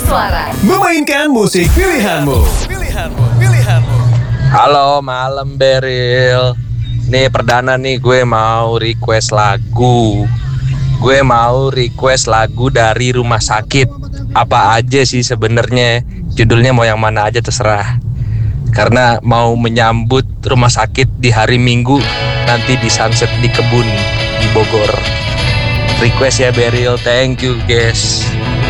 bersuara. Memainkan musik pilihanmu. Halo, malam Beril. Nih perdana nih gue mau request lagu. Gue mau request lagu dari Rumah Sakit. Apa aja sih sebenarnya? Judulnya mau yang mana aja terserah. Karena mau menyambut Rumah Sakit di hari Minggu nanti di Sunset di Kebun di Bogor. Request ya Beril, thank you guys.